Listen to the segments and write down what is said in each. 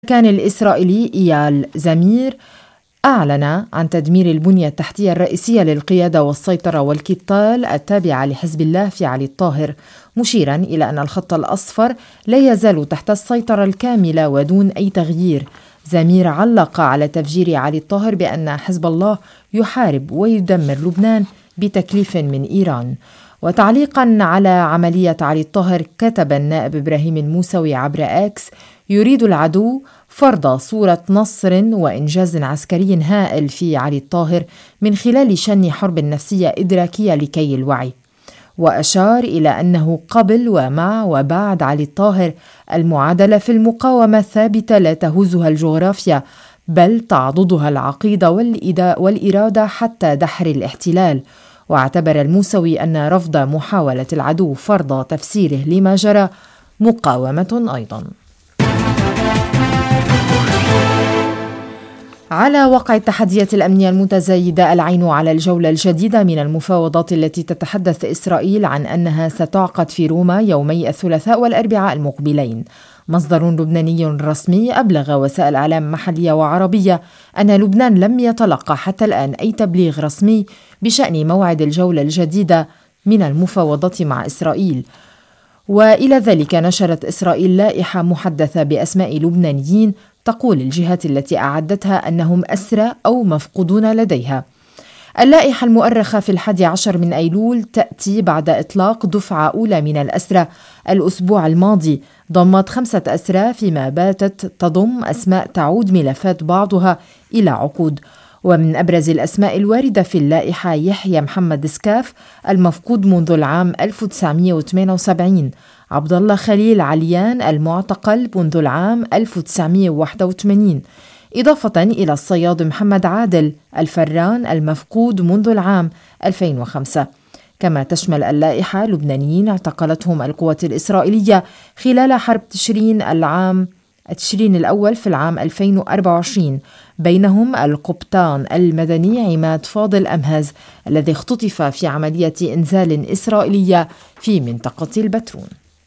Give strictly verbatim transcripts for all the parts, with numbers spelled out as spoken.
كان الإسرائيلي إيال زمير أعلن عن تدمير البنية التحتية الرئيسية للقيادة والسيطرة والقتال التابعة لحزب الله في علي الطاهر، مشيرا إلى أن الخط الأصفر لا يزال تحت السيطرة الكاملة ودون أي تغيير. زمير علق على تفجير علي الطاهر بأن حزب الله يحارب ويدمر لبنان بتكليف من إيران. وتعليقا على عملية علي الطاهر، كتب النائب إبراهيم الموسوي عبر آكس: يريد العدو فرض صورة نصر وإنجاز عسكري هائل في علي الطاهر من خلال شن حرب نفسية إدراكية لكي الوعي. وأشار إلى أنه قبل ومع وبعد علي الطاهر المعادلة في المقاومة ثابتة لا تهزها الجغرافيا، بل تعضدها العقيدة والإرادة حتى دحر الاحتلال. واعتبر الموسوي أن رفض محاولة العدو فرض تفسيره لما جرى مقاومة أيضا. على وقع التحديات الأمنية المتزايدة، العين على الجولة الجديدة من المفاوضات التي تتحدث إسرائيل عن أنها ستعقد في روما يومي الثلاثاء والأربعاء المقبلين. مصدر لبناني رسمي أبلغ وسائل إعلام محلية وعربية أن لبنان لم يتلقى حتى الآن أي تبليغ رسمي بشأن موعد الجولة الجديدة من المفاوضات مع إسرائيل. وإلى ذلك نشرت إسرائيل لائحة محدثة بأسماء لبنانيين تقول الجهات التي أعدتها أنهم أسرى أو مفقودون لديها. اللائحة المؤرخة في الحادي عشر من أيلول تأتي بعد إطلاق دفعة أولى من الأسرى الأسبوع الماضي، ضمت خمسة أسرى فيما باتت تضم أسماء تعود ملفات بعضها إلى عقود. ومن أبرز الأسماء الواردة في اللائحة يحيى محمد سكاف المفقود منذ العام ألف وتسعمائة وثمانية وسبعين، عبد الله خليل عليان المعتقل منذ العام ألف وتسعمائة وواحد وثمانين، إضافة إلى الصياد محمد عادل الفران المفقود منذ العام ألفين وخمسة. كما تشمل اللائحة لبنانيين اعتقلتهم القوات الإسرائيلية خلال حرب تشرين العام تشرين الأول في العام ألفين وأربعة وعشرين، بينهم القبطان المدني عماد فاضل أمهز الذي اختطف في عملية إنزال إسرائيلية في منطقة البترون.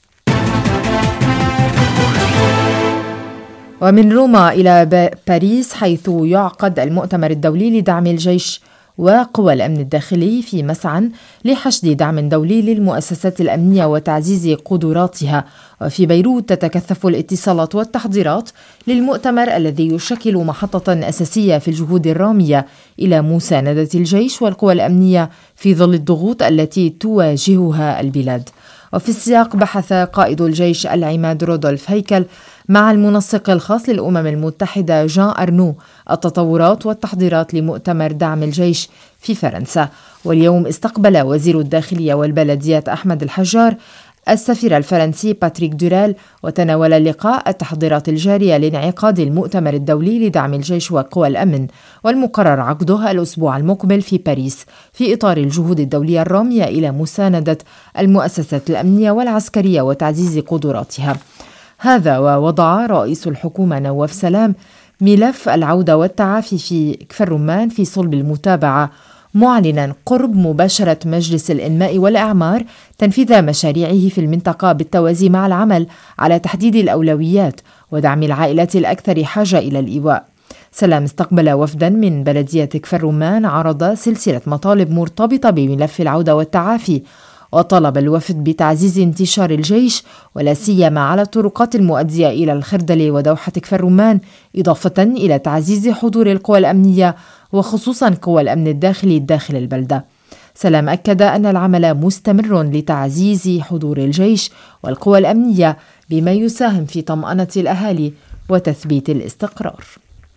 ومن روما إلى باريس، حيث يعقد المؤتمر الدولي لدعم الجيش وقوى الأمن الداخلي في مسعى لحشد دعم دولي للمؤسسات الأمنية وتعزيز قدراتها. وفي بيروت تتكثف الاتصالات والتحضيرات للمؤتمر الذي يشكل محطة أساسية في الجهود الرامية إلى مساندة الجيش والقوى الأمنية في ظل الضغوط التي تواجهها البلاد. وفي السياق بحث قائد الجيش العماد رودولف هيكل مع المنسق الخاص للأمم المتحدة جان أرنو التطورات والتحضيرات لمؤتمر دعم الجيش في فرنسا. واليوم استقبل وزير الداخلية والبلديات أحمد الحجار السفير الفرنسي باتريك دورال، وتناول اللقاء التحضيرات الجارية لانعقاد المؤتمر الدولي لدعم الجيش وقوى الأمن، والمقرر عقده الأسبوع المقبل في باريس في إطار الجهود الدولية الرامية إلى مساندة المؤسسات الأمنية والعسكرية وتعزيز قدراتها. هذا ووضع رئيس الحكومة نواف سلام ملف العودة والتعافي في كفر رمان في صلب المتابعة، معلنا قرب مباشرة مجلس الإنماء والإعمار تنفيذ مشاريعه في المنطقة بالتوازي مع العمل على تحديد الأولويات ودعم العائلات الأكثر حاجة إلى الإيواء. سلام استقبل وفدا من بلدية كفر رمان عرض سلسلة مطالب مرتبطة بملف العودة والتعافي، وطلب الوفد بتعزيز انتشار الجيش ولا سيما على الطرقات المؤدية إلى الخردلة ودوحة كفر رمان، إضافة إلى تعزيز حضور القوى الأمنية وخصوصا قوى الأمن الداخلي داخل البلدة. سلام أكد أن العمل مستمر لتعزيز حضور الجيش والقوى الأمنية بما يساهم في طمأنة الأهالي وتثبيت الاستقرار.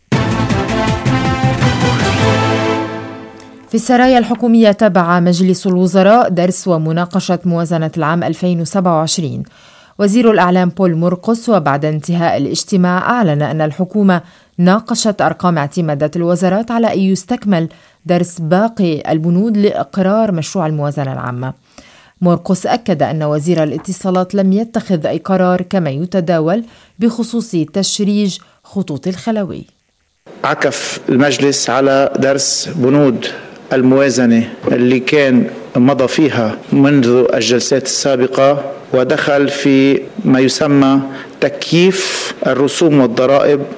في السرايا الحكومية، تابع مجلس الوزراء درس ومناقشة موازنة العام ألفين وسبعة وعشرين. وزير الأعلام بول مرقس وبعد انتهاء الاجتماع أعلن أن الحكومة ناقشت أرقام اعتمادات الوزارات على أن يستكمل درس باقي البنود لإقرار مشروع الموازنة العامة. مرقس أكد أن وزير الاتصالات لم يتخذ أي قرار كما يتداول بخصوص تشريج خطوط الخلوي. عكف المجلس على درس بنود الموازنة اللي كان مضى فيها منذ الجلسات السابقة ودخل في ما يسمى تكييف الرسوم والضرائب